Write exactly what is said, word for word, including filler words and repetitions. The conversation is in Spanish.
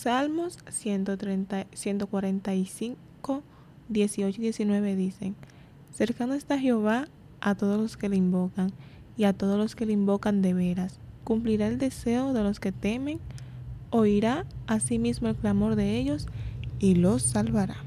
Salmos ciento treinta, ciento cuarenta y cinco, dieciocho y diecinueve dicen: cercano está Jehová a todos los que le invocan, y a todos los que le invocan de veras. Cumplirá el deseo de los que temen, oirá asimismo el clamor de ellos, y los salvará.